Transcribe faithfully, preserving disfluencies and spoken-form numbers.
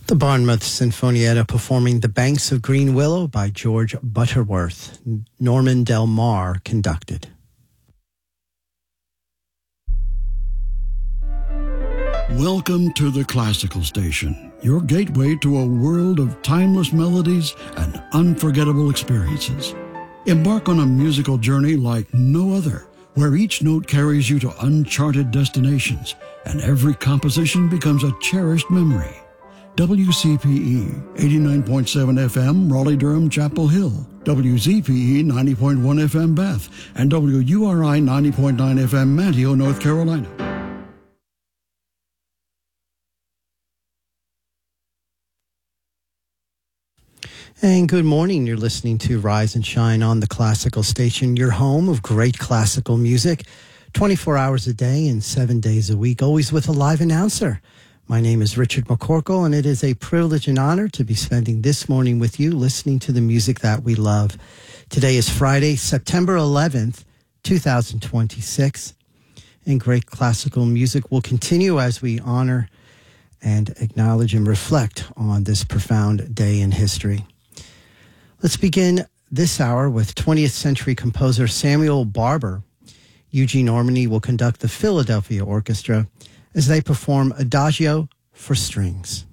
The Bournemouth Sinfonietta performing The Banks of Green Willow by George Butterworth. Norman Del Mar conducted. Welcome to the Classical Station, your gateway to a world of timeless melodies and unforgettable experiences. Embark on a musical journey like no other, where each note carries you to uncharted destinations and every composition becomes a cherished memory. W C P E eighty-nine point seven F M, Raleigh-Durham, Chapel Hill, W Z P E ninety point one F M, Bath, and W U R I ninety point nine F M, Manteo, North Carolina. And good morning. You're listening to Rise and Shine on the Classical Station, your home of great classical music, twenty-four hours a day and seven days a week, always with a live announcer. My name is Richard McCorkle, and it is a privilege and honor to be spending this morning with you, listening to the music that we love. Today is Friday, September eleventh, twenty twenty-six, and great classical music will continue as we honor and acknowledge and reflect on this profound day in history. Let's begin this hour with twentieth century composer Samuel Barber. Eugene Ormandy will conduct the Philadelphia Orchestra as they perform Adagio for Strings.